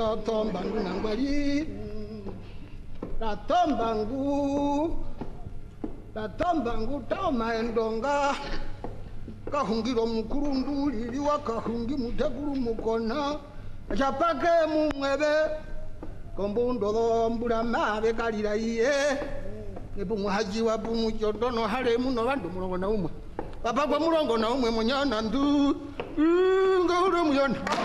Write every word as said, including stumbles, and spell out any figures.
la tomba nangwali la tomba ngu la tomba ngu toma endonga kahungiro mukuru nduli wakahungi mutakuru mukona chapake mumwebe kombundo mbula mabe kalira iye ebu muhaji wa bumu jodono hale muno bandu mulongo na umwe papa kwa mulongo na umwe munyana ndu ngawure muyona